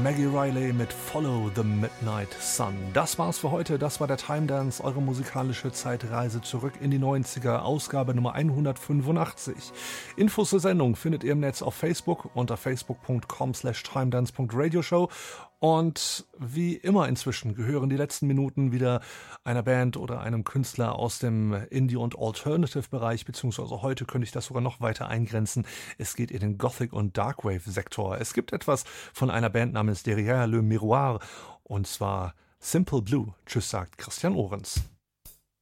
Maggie Riley mit Follow the Midnight Sun. Das war's für heute. Das war der Time Dance, eure musikalische Zeitreise zurück in die 90er, Ausgabe Nummer 185. Infos zur Sendung findet ihr im Netz auf Facebook unter facebook.com/timedance.radioshow. Und wie immer inzwischen gehören die letzten Minuten wieder einer Band oder einem Künstler aus dem Indie- und Alternative-Bereich, beziehungsweise heute könnte ich das sogar noch weiter eingrenzen. Es geht in den Gothic- und Darkwave-Sektor. Es gibt etwas von einer Band namens Derrière le Miroir, und zwar Simple Blue. Tschüss, sagt Christian Ohrens.